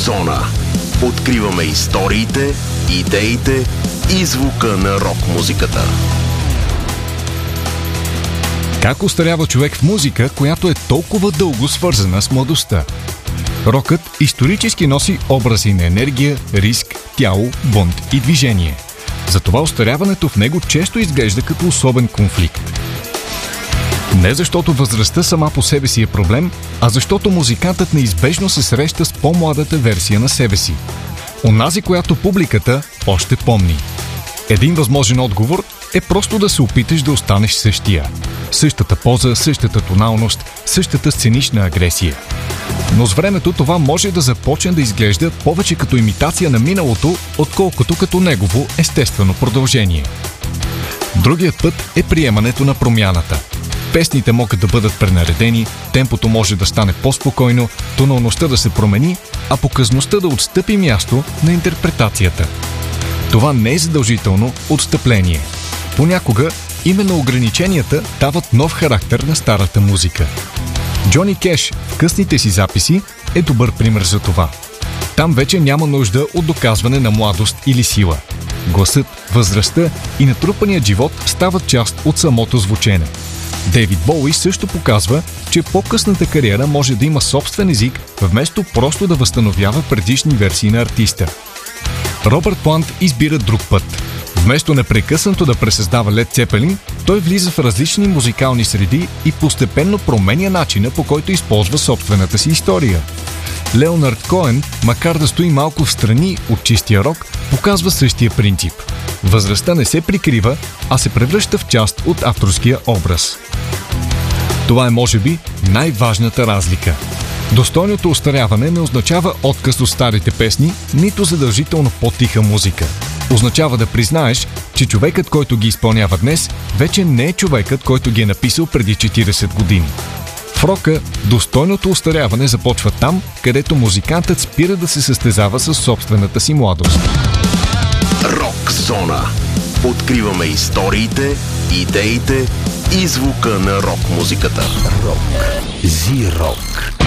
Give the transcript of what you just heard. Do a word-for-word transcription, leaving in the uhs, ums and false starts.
Зона. Откриваме историите, идеите и звука на рок-музиката. Как остарява човек в музика, която е толкова дълго свързана с младостта? Рокът исторически носи образи на енергия, риск, тяло, бунт и движение. Затова остаряването в него често изглежда като особен конфликт. Не защото възрастта сама по себе си е проблем, а защото музикантът неизбежно се среща с по-младата версия на себе си. Онази, която публиката още помни. Един възможен отговор е просто да се опиташ да останеш същия. Същата поза, същата тоналност, същата сценична агресия. Но с времето това може да започне да изглежда повече като имитация на миналото, отколкото като негово естествено продължение. Другият път е приемането на промяната. Песните могат да бъдат пренаредени, темпото може да стане по-спокойно, тоналността да се промени, а показността да отстъпи място на интерпретацията. Това не е задължително отстъпление. Понякога именно ограниченията дават нов характер на старата музика. Джони Кеш в късните си записи е добър пример за това. Там вече няма нужда от доказване на младост или сила. Гласът, възрастта и натрупаният живот стават част от самото звучене. Дейвид Боуи също показва, че по-късната кариера може да има собствен език, вместо просто да възстановява предишни версии на артиста. Робърт Плант избира друг път. Вместо непрекъснато да пресъздава Лед Цепелин, той влиза в различни музикални среди и постепенно променя начина, по който използва собствената си история. Леонард Коен, макар да стои малко в страни от чистия рок, показва същия принцип. Възрастта не се прикрива, а се превръща в част от авторския образ. Това е, може би, най-важната разлика. Достойното остаряване не означава отказ от старите песни, нито задължително по-тиха музика. Означава да признаеш, че човекът, който ги изпълнява днес, вече не е човекът, който ги е написал преди четирийсет години. В рока достойното остаряване започва там, където музикантът спира да се състезава с собствената си младост. Рок Зона. Откриваме историите, идеите и звука на рок-музиката. Рок. Зи-рок.